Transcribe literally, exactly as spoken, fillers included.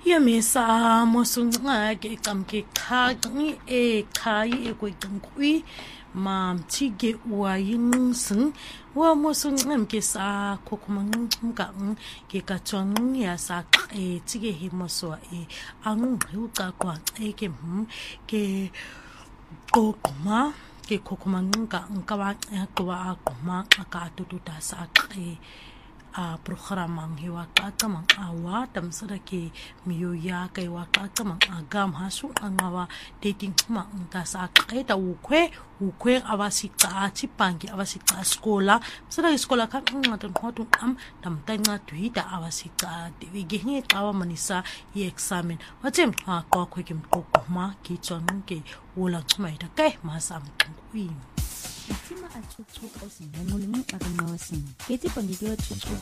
Yamisa mosunga ke kamke khaqi e khai e kwekwi mam tige wa yingsing wa mosunga ke sa kokumanga ke katwang ya sa e tige himoso e ang uqa kwa e ke ke qoqma ke kokumanga nkawa kwa qoma ka tututa sa e a programang hiwa qaqa mang awa tamsara ke miyo ya kai wa qaqa mang agam hasu angawa dating ma nta sa qeta ukwe ukwe awasi qa chipangi awasi qa skola sara skola ka ngata ngotu am tamtanga tuita awasi qa diwiginge qawa manisa i examen watem ha kwa kwe kim qoqma ki tsong ke wola tsmaita kai masam qwi Kima a tsutsu o sin mo leng ka mo sin ke ti pangidilo tsutsu